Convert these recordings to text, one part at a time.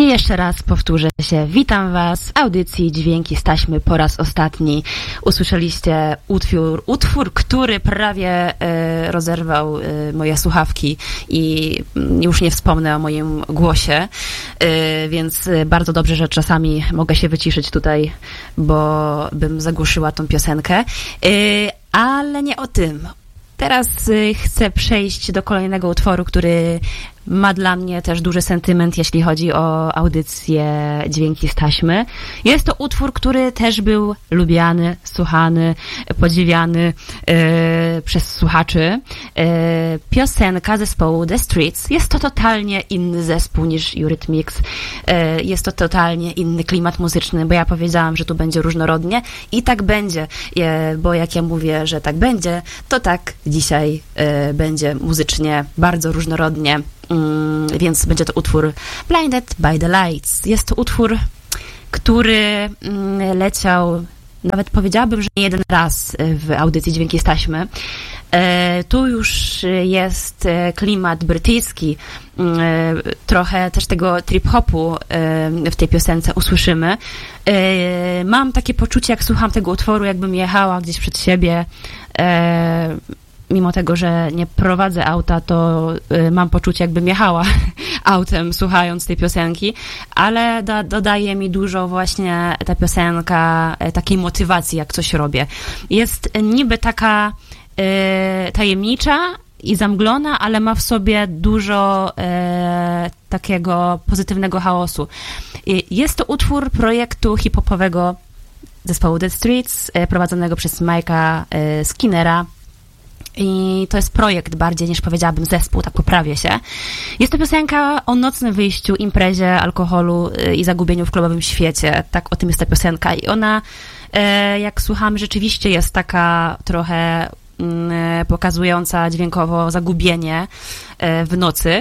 jeszcze raz powtórzę się. Witam Was w audycji Dźwięki z taśmy po raz ostatni. Usłyszeliście utwór, który prawie rozerwał moje słuchawki i już nie wspomnę o moim głosie, więc bardzo dobrze, że czasami mogę się wyciszyć tutaj, bo bym zagłuszyła tą piosenkę. Ale nie o tym. Teraz chcę przejść do kolejnego utworu, który ma dla mnie też duży sentyment, jeśli chodzi o audycję Dźwięki z taśmy. Jest to utwór, który też był lubiany, słuchany, podziwiany przez słuchaczy. Piosenka zespołu The Streets. Jest to totalnie inny zespół niż Eurythmics. Jest to totalnie inny klimat muzyczny, bo ja powiedziałam, że tu będzie różnorodnie i tak będzie, bo jak ja mówię, że tak będzie, to tak dzisiaj będzie muzycznie bardzo różnorodnie. Więc będzie to utwór Blinded by the Lights. Jest to utwór, który leciał, nawet powiedziałabym, że nie jeden raz w audycji Dźwięki z taśmy. Tu już jest klimat brytyjski, trochę też tego trip-hopu w tej piosence usłyszymy. Mam takie poczucie, jak słucham tego utworu, jakbym jechała gdzieś przed siebie. Mimo tego, że nie prowadzę auta, to mam poczucie, jakbym jechała autem, słuchając tej piosenki, ale dodaje mi dużo właśnie ta piosenka takiej motywacji, jak coś robię. Jest niby taka tajemnicza i zamglona, ale ma w sobie dużo takiego pozytywnego chaosu. Jest to utwór projektu hip-hopowego zespołu The Streets, prowadzonego przez Mike'a Skinnera. I to jest projekt bardziej niż powiedziałabym zespół, tak poprawię się. Jest to piosenka o nocnym wyjściu, imprezie, alkoholu i zagubieniu w klubowym świecie. Tak o tym jest ta piosenka. I ona, jak słuchamy, rzeczywiście jest taka trochę pokazująca dźwiękowo zagubienie w nocy.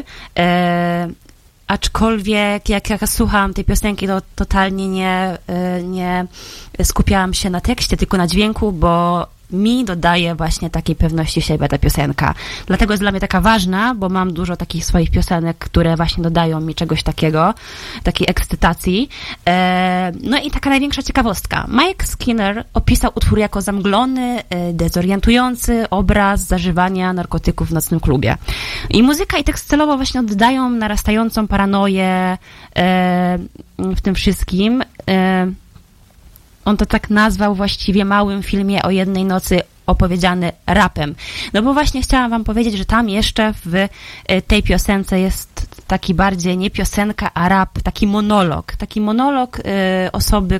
Aczkolwiek jak słuchałam tej piosenki, to totalnie nie skupiałam się na tekście, tylko na dźwięku, bo mi dodaje właśnie takiej pewności siebie ta piosenka. Dlatego jest dla mnie taka ważna, bo mam dużo takich swoich piosenek, które właśnie dodają mi czegoś takiego, takiej ekscytacji. No i taka największa ciekawostka. Mike Skinner opisał utwór jako zamglony, dezorientujący obraz zażywania narkotyków w nocnym klubie. I muzyka i tekst celowo właśnie oddają narastającą paranoję w tym wszystkim. On to tak nazwał właściwie małym filmie o jednej nocy opowiedziany rapem. No bo właśnie chciałam wam powiedzieć, że tam jeszcze w tej piosence jest taki bardziej nie piosenka, a rap, taki monolog osoby,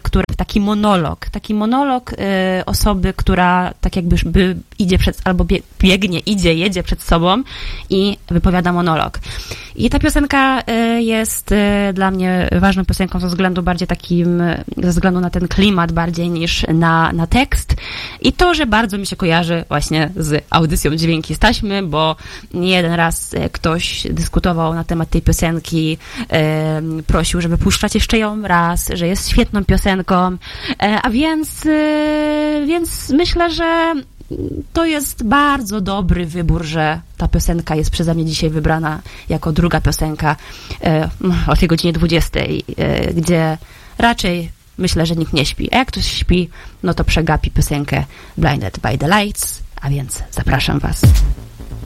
która tak jakby idzie jedzie przed sobą i wypowiada monolog. I ta piosenka jest dla mnie ważną piosenką ze względu na ten klimat bardziej niż na tekst i to, że bardzo mi się kojarzy właśnie z audycją Dźwięki z taśmy, bo nie jeden raz ktoś dyskutował na temat tej piosenki, prosił, żeby puszczać jeszcze ją raz, że jest świetną piosenką, a więc myślę, że to jest bardzo dobry wybór, że ta piosenka jest przeze mnie dzisiaj wybrana jako druga piosenka o tej godzinie 20, gdzie raczej myślę, że nikt nie śpi. A jak ktoś śpi, no to przegapi piosenkę Blinded by the Lights, a więc zapraszam Was.